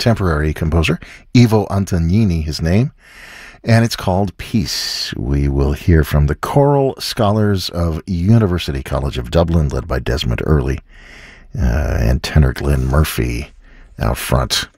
contemporary composer, Ivo Antognini, his name, and it's called Peace. We will hear from the Choral Scholars of University College of Dublin, led by Desmond Early, and tenor Glenn Murphy out front.